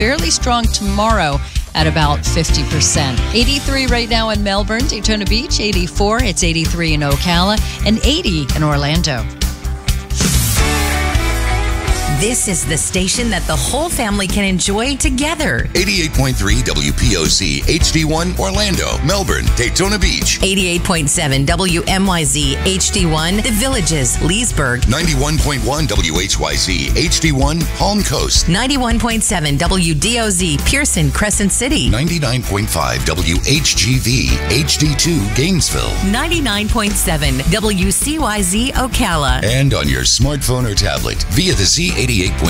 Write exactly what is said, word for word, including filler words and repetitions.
fairly strong tomorrow at about fifty percent. eighty-three right now in Melbourne, Daytona Beach, eighty-four. It's eighty-three in Ocala and eighty in Orlando. This is the station that the whole family can enjoy together. eighty-eight point three W P O C H D one Orlando, Melbourne, Daytona Beach. eighty-eight point seven W M Y Z H D one The Villages, Leesburg. ninety-one point one W H Y Z H D one Palm Coast. ninety-one point seven W D O Z Pearson, Crescent City. ninety-nine point five W H G V H D two Gainesville. ninety-nine point seven W C Y Z Ocala. And on your smartphone or tablet via the Z eighty-eight point